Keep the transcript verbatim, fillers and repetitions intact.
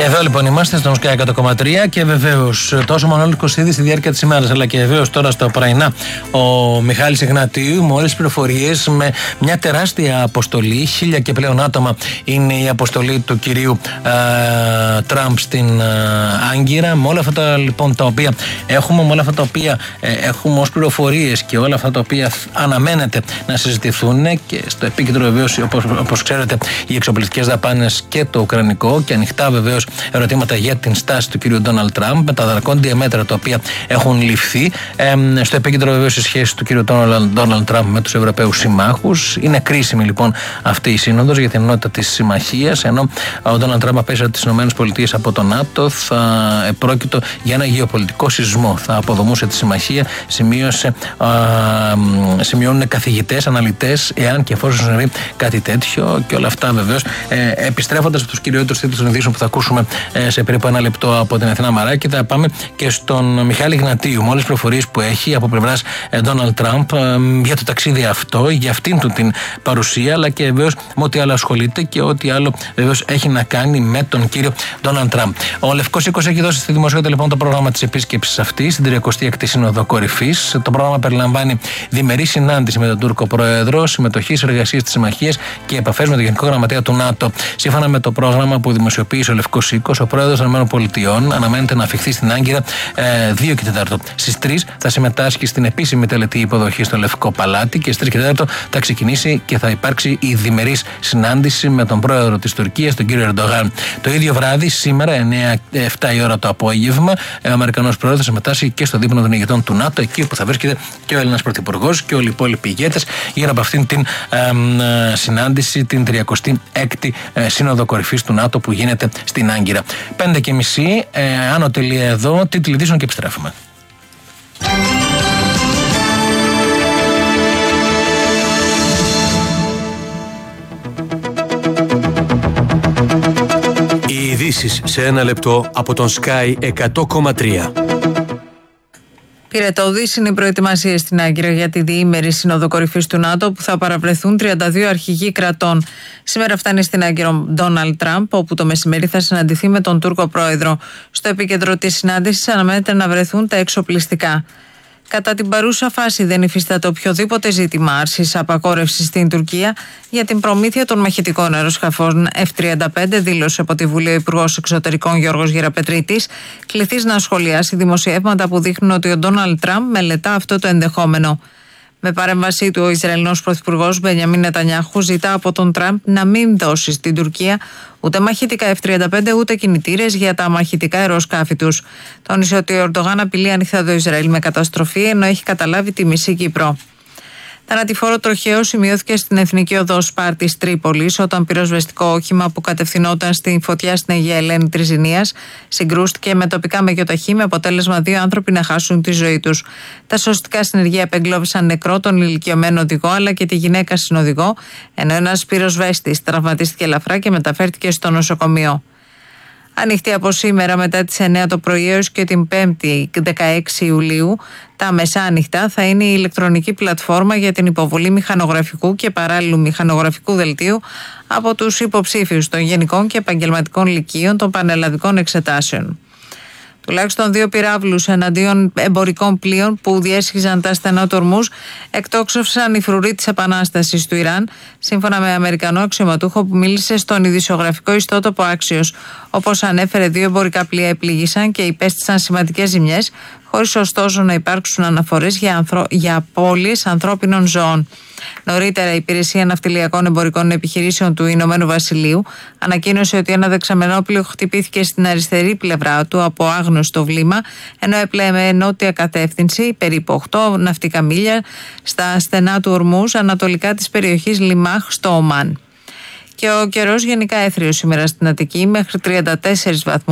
Εδώ λοιπόν είμαστε στον Sky εκατό κόμμα τρία και βεβαίως τόσο ο Μανώλης Κωστίδης στη διάρκεια της ημέρας, αλλά και βεβαίως τώρα στα πρωινά ο Μιχάλης Ιγνατίου με όλες τις πληροφορίες, με μια τεράστια αποστολή. Χίλια και πλέον άτομα είναι η αποστολή του κυρίου ε, Τραμπ στην ε, Άγκυρα. Με όλα αυτά τα, λοιπόν, τα οποία έχουμε, με όλα αυτά τα οποία ε, έχουμε ως πληροφορίες και όλα αυτά τα οποία αναμένεται να συζητηθούν, και στο επίκεντρο βεβαίως, όπως, όπως ξέρετε, οι εξοπλιστικές δαπάνες και το ουκρανικό, και ανοιχτά βεβαίως ερωτήματα για την στάση του κύριου Ντόναλντ Τραμπ, με τα δρακόντια μέτρα τα οποία έχουν ληφθεί. Ε, στο επίκεντρο βεβαίως η σχέση του κύριου Ντόναλντ Τραμπ με τους Ευρωπαίους συμμάχους. Είναι κρίσιμη λοιπόν αυτή η σύνοδος για την ενότητα της συμμαχίας, ενώ ο Ντόναλντ Τραμπ απέσυρε τις ΗΠΑ από το ΝΑΤΟ. Θα επρόκειτο για ένα γεωπολιτικό σεισμό. Θα αποδομούσε τη συμμαχία, σημείωσε, α, σημειώνουν καθηγητές, αναλυτές, εάν και εφόσον συμβεί κάτι τέτοιο, και όλα αυτά βεβαίως ε, επιστρέφοντας από τους κυριότερους τίτλους των ειδήσεων που θα ακούσουμε ε, σε περίπου ένα λεπτό από την Αθηνά Μαράκη, θα πάμε και στον Μιχάλη Ιγνατίου με όλες τις πληροφορίες που έχει από πλευράς Ντόναλντ Τραμπ ε, για το ταξίδι αυτό, για αυτήν του την παρουσία, αλλά και βεβαίως με ό,τι άλλο ασχολείται και ό,τι άλλο βεβαίως έχει να κάνει με τον κύριο Ντόναλντ Τραμπ. Ο Λευκός Οίκος έχει δώσει στη δημοσιότητα λοιπόν το πρόγραμμα της επίσκεψης αυτή στην τριακοστή έκτη Σύνοδο Κορυφής. Το πρόγραμμα περιλαμβάνει διμερή συνάντηση με τον Τούρκο Πρόεδρο, συμμετοχή σε εργασίες της συμμαχίας και επαφές με τον Γενικό Γραμματέα του ΝΑΤΟ. Σύμφωνα με το πρόγραμμα που δημοσιοποίησε ο Λευκός Οίκος, ο Πρόεδρος των ΗΠΑ αναμένεται να αφιχθεί στην Άγκυρα ε, δύο και τέσσερα. Στις τρεις θα συμμετάσχει στην επίσημη τελετή υποδοχή στο Λευκό Παλάτι και στις τρεις και τέσσερα θα ξεκινήσει και θα υπάρξει η διμερής συνάντηση με τον Πρόεδρο της Τουρκίας, τον κύριο Ερντογάν. Το ίδιο βράδυ, σήμερα, εννιά με επτά η ώρα το απόγευμα, ο Αμερικανός Πρόεδρος θα συμμετάσχει και στο δείπνο των ηγετών του ΝΑΤΟ, εκεί που θα βρίσκεται και ο Έλληνας Πρωθυπουργός και όλοι οι υπόλοιποι ηγέτες, για από αυτήν την ε, συνάντηση, την τριακοστή έκτη ε, Σύνοδο Κορυφής του ΝΑΤΟ που γίνεται στην Άγκυρα. Πέντε και μισή, ε, άνω τελεία εδώ, τίτλοι ειδήσεων και επιστρέφουμε. Οι ειδήσεις σε ένα λεπτό από τον Sky εκατό κόμμα τρία. Πυρετώδης είναι οι προετοιμασίες στην Άγκυρα για τη διήμερη Σύνοδο Κορυφής του ΝΑΤΟ, που θα παραβρεθούν τριάντα δύο αρχηγοί κρατών. Σήμερα φτάνει στην Άγκυρα ο Ντόναλντ Τραμπ, όπου το μεσημέρι θα συναντηθεί με τον Τούρκο Πρόεδρο. Στο επίκεντρο της συνάντησης αναμένεται να βρεθούν τα εξοπλιστικά. Κατά την παρούσα φάση δεν υφίσταται οποιοδήποτε ζήτημα άρσης απαγόρευσης στην Τουρκία για την προμήθεια των μαχητικών αεροσκαφών εφ τριάντα πέντε, δήλωσε από τη Βουλή ο Υπουργός Εξωτερικών Γιώργος Γεραπετρίτης, κληθής να σχολιάσει δημοσιεύματα που δείχνουν ότι ο Ντόναλντ Τραμπ μελετά αυτό το ενδεχόμενο. Με παρέμβασή του, ο Ισραηλινός Πρωθυπουργός Μπενιαμίν Νετανιάχου ζητά από τον Τραμπ να μην δώσει στην Τουρκία ούτε μαχητικά εφ τριάντα πέντε ούτε κινητήρες για τα μαχητικά αεροσκάφη τους. Τόνισε ότι ο Ερντογάν απειλεί ανοιχτά το Ισραήλ με καταστροφή, ενώ έχει καταλάβει τη μισή Κύπρο. Θανατηφόρο τροχαίο σημειώθηκε στην Εθνική Οδό Σπάρτης Τρίπολης, όταν πυροσβεστικό όχημα που κατευθυνόταν στη φωτιά στην Αγία Ελένη Τριζηνίας συγκρούστηκε με τοπικά μεγιοταχή, με αποτέλεσμα δύο άνθρωποι να χάσουν τη ζωή τους. Τα σωστικά συνεργεία απεγκλώβησαν νεκρό τον ηλικιωμένο οδηγό αλλά και τη γυναίκα συνοδηγό, ενώ ένας πυροσβέστης τραυματίστηκε ελαφρά και μεταφέρθηκε στο νοσοκομείο. Ανοιχτή από σήμερα μετά τις εννιά το πρωί έως και την πέμπτη δεκαέξι Ιουλίου, τα μεσάνυχτα θα είναι η ηλεκτρονική πλατφόρμα για την υποβολή μηχανογραφικού και παράλληλου μηχανογραφικού δελτίου από τους υποψήφιους των γενικών και επαγγελματικών λυκείων των πανελλαδικών εξετάσεων. Τουλάχιστον δύο πυράβλους εναντίον εμπορικών πλοίων που διέσχιζαν τα στενά του Ορμούζ εκτόξευσαν οι φρουροί της Επανάστασης του Ιράν, σύμφωνα με Αμερικανό αξιωματούχο που μίλησε στον ειδησιογραφικό ιστότοπο Άξιος. Όπως ανέφερε, δύο εμπορικά πλοία επλήγησαν και υπέστησαν σημαντικές ζημιές, χωρίς ωστόσο να υπάρξουν αναφορές για, ανθρω... για απώλειες ανθρώπινων ζώων. Νωρίτερα, η Υπηρεσία Ναυτιλιακών Εμπορικών Επιχειρήσεων του Ηνωμένου Βασιλείου ανακοίνωσε ότι ένα δεξαμενόπλοιο χτυπήθηκε στην αριστερή πλευρά του από άγνωστο βλήμα, ενώ έπλεμε νότια κατεύθυνση περίπου οκτώ ναυτικά μίλια στα στενά του Ορμούζ, ανατολικά της περιοχής Λιμάχ στο Ομάν. Και ο καιρός γενικά έθριος σήμερα στην Αττική, μέχρι τριάντα τέσσερις βαθμούς